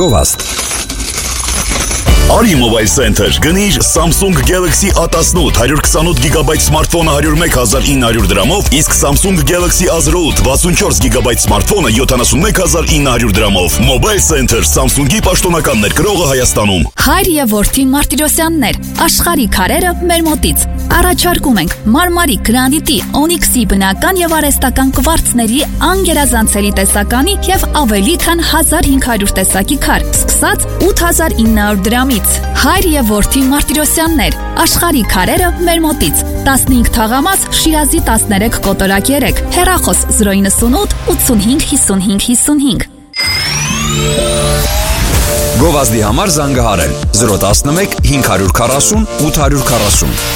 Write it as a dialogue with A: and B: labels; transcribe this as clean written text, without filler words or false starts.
A: Գովազդ։
B: Արի Mobile Center, գնիր Samsung Galaxy A18 128 GB սմարթֆոնը 101,900 դրամով, իսկ Samsung Galaxy A08 64 GB սմարթֆոնը 71,900 դրամով։ Mobile Center, Samsung-ի պաշտոնական ներկրողը Հայաստանում։
C: Հայր եւ որդի Մարտիրոսյաններ, աշխարհի քարերը մեր մոտից։ Առաջարկում ենք մարմարի, գրանիտի, օնիքսի բնական եւ արհեստական կվարցների անգերազանցելի տեսականի եւ ավելի քան 1500 տեսակի քար, սկսած 8900 դրամից։ Հայր եւ որդի Մարտիրոսյաններ, աշխարհի քարերը մեր մոտից։ 15 թաղամաս, Շիրազի 13 կոտորակ 3, հեռախոս 098 85 55 55։
A: Գովազդի համար զանգահարել 011 540 840։